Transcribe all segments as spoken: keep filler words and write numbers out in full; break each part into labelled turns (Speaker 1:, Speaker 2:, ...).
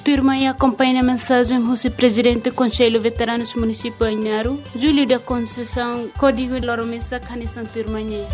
Speaker 1: Turma e acompanha a mensagem do presidente do Conselho Veteranos Municipal Ainaro, Júlio da Conceição, Código Loromessa, Canissan Turmanhê.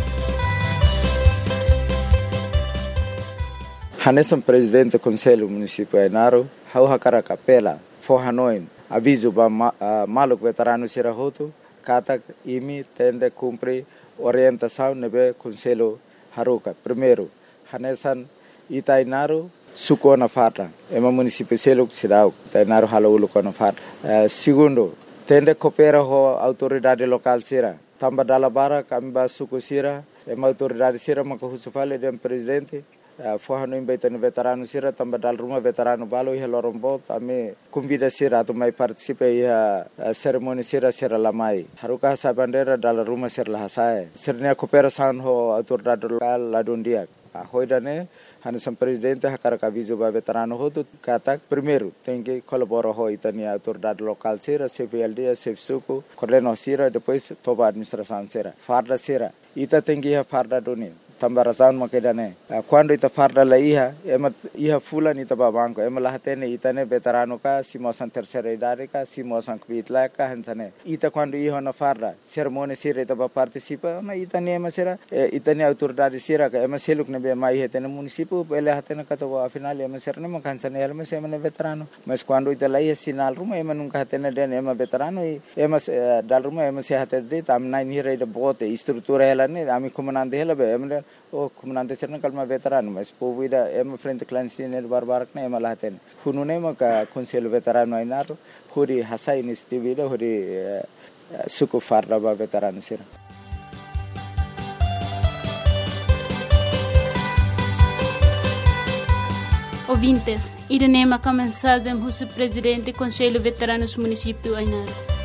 Speaker 2: Hanesan presidente do Conselho Municipal Ainaro, hau hakara capela, forranoin, aviso ba maluk veterano sirahoto, kata imi tende cumpre orientação nebe Conselho Haruka. Primeiro, Hanesan Itainaro suko na farta, ema município seluk sirau, Itainaro halaulu ko na farta. Segundo, tende coopera ho autoridade local sira, tamba dalabara kamba suko sira, ema autoridade sira makahusufale dem presidente. Forrano imbaita no veterano sira tamba dal rumah veterano balo ia lorombot ame convida sira tu mai participe ia cerimônia sira sira lamai haruka sa bandera dal rumah sira lahasai sirnya cooperação ho autoridade local ladundia hoidane Hanesan presidente hakara aviso ba veterano ho tu kata primeiro tem que colaborar ho itania autoridade local sira C V L D C F suco coordeno sira depois toba administração sira farda sira ita tem que farda doni tambarasan makedane quando ita farda la iha ema iha fulan ita babanko ema lahatene itane veterano ka simosan terceira idade ka simosan kvitla ka hansane ita quando iha na farda cerimônia sira ita ba participa na itane ema sira itane autoridade sira ka ema seluk ne be mai hetene município ele hatene ka to afinal ema sira ne makansane ema sema ne veterano mas quando ita la iha sinal ruma ema nunca hatene den ema veterano ema dal ruma ema se hatede tam nine hira ida bote estrutura ela ne ami comandante ela be ema oh comandante serna kalma veterano mas povida ema frente clandestino barbarak na ema lahaten hunune maka Conselho Veterano Ainaro huri hasai nistivida huri suku farda ba veterano sira.
Speaker 1: Ouvintes, irene maka mensagem do presidente do Conselho Veteranos Municipal Ainaro.